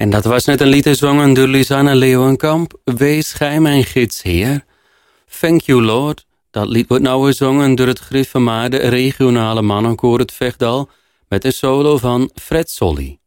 En dat was net een lied gezongen door Lisanne Leeuwenkamp. Wees gij mijn gids, Heer. Thank you, Lord. Dat lied wordt nou gezongen door het gereformeerde regionale mannenkoor het Vechtdal met een solo van Fred Solly.